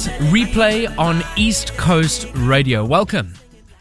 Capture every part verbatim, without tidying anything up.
Ends, replay on East Coast Radio. Welcome.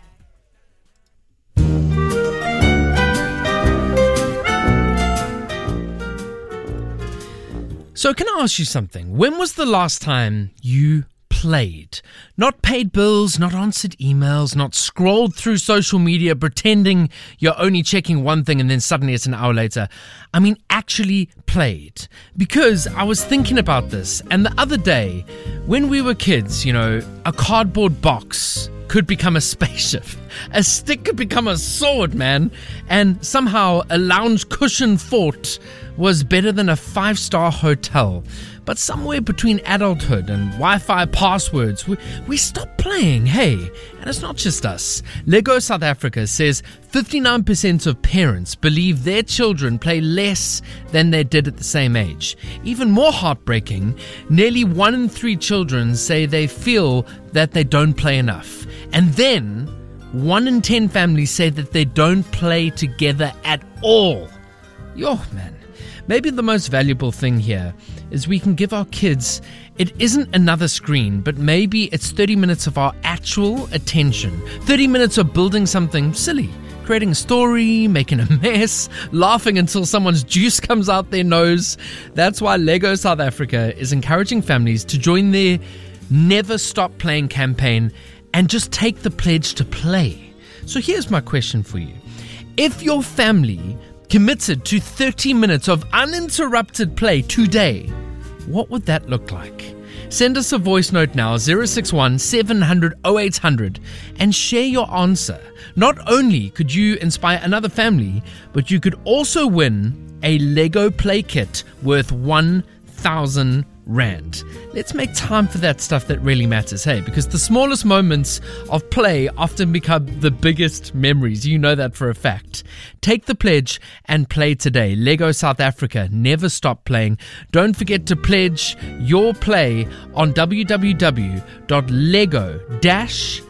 So can I ask you something? When was the last time you played? Not paid bills, not answered emails, not scrolled through social media pretending you're only checking one thing and then suddenly it's an hour later. I mean, actually played. Because I was thinking about this, and the other day, when we were kids, you know, a cardboard box could become a spaceship. A stick could become a sword, man. And somehow a lounge cushion fort was better than a five-star hotel. But somewhere between adulthood and Wi-Fi passwords, we, we stopped playing, hey. And it's not just us. Lego South Africa says fifty-nine percent of parents believe their children play less than they did at the same age. Even more heartbreaking, nearly one in three children say they feel that they don't play enough. And then, one in ten families say that they don't play together at all. Yo, man. Maybe the most valuable thing here is we can give our kids, it isn't another screen, but maybe it's thirty minutes of our actual attention. thirty minutes of building something silly, creating a story, making a mess, laughing until someone's juice comes out their nose. That's why Lego South Africa is encouraging families to join their Never Stop Playing campaign and just take the pledge to play. So here's my question for you. If your family committed to thirty minutes of uninterrupted play today, what would that look like? Send us a voice note now, zero six one, seven hundred, oh eight hundred, and share your answer. Not only could you inspire another family, but you could also win a Lego play kit worth one thousand rand. Let's make time for that stuff that really matters, hey? Because the smallest moments of play often become the biggest memories. You know that for a fact. Take the pledge and play today. Lego South Africa, never stop playing. Don't forget to pledge your play on w w w dot lego dash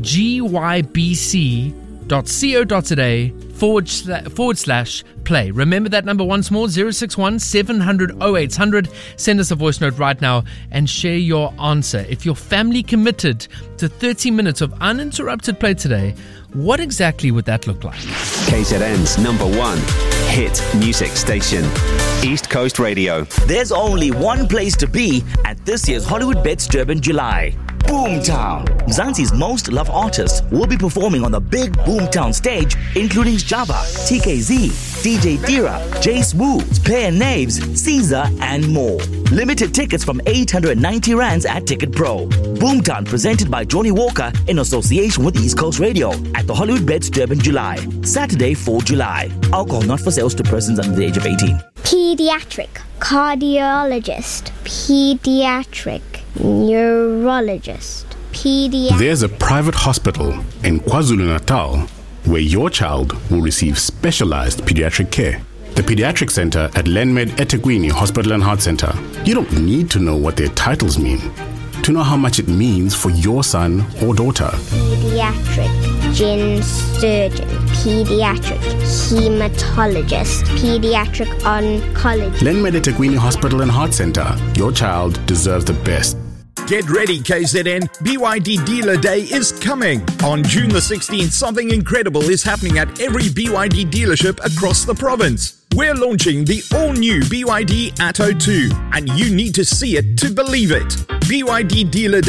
gybc dot co dot za forward slash, forward slash play. Remember that number once more, zero six one, seven hundred, oh eight hundred. Send us a voice note right now and share your answer. If your family committed to thirty minutes of uninterrupted play today, what exactly would that look like? K Z N's number one hit music station, East Coast Radio. There's only one place to be at this year's Hollywood Bets Durban July. Boomtown. Mzansi's most loved artists will be performing on the big Boomtown stage, including Jabba, T K Z, D J Dira, Jace Wu, Player Naves, Caesar, and more. Limited tickets from eight hundred ninety rands at Ticket Pro. Boomtown presented by Johnny Walker in association with East Coast Radio at the Hollywood Bets Durban July, Saturday, fourth of July. Alcohol not for sales to persons under the age of eighteen. Pediatric cardiologist, pediatric neurologist, pediatric. There's a private hospital in KwaZulu-Natal where your child will receive specialized pediatric care. The Pediatric Center at Lenmed eThekwini Hospital and Heart Center. You don't need to know what their titles mean to know how much it means for your son or daughter. Pediatric gen surgeon, pediatric hematologist, pediatric oncologist. Lenmed eThekwini Hospital and Heart Center. Your child deserves the best. Get ready, K Z N. B Y D Dealer Day is coming. On June the sixteenth, something incredible is happening at every B Y D dealership across the province. We're launching the all-new B Y D Atto two, and you need to see it to believe it. B Y D Dealer Day